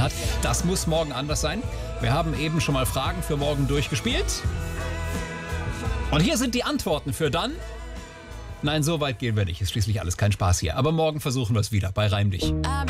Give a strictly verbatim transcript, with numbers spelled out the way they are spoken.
gewonnen hat. Das muss morgen anders sein. Wir haben eben schon mal Fragen für morgen durchgespielt. Und hier sind die Antworten für dann. Nein, so weit gehen wir nicht. Ist schließlich alles kein Spaß hier. Aber morgen versuchen wir es wieder bei Reim dich.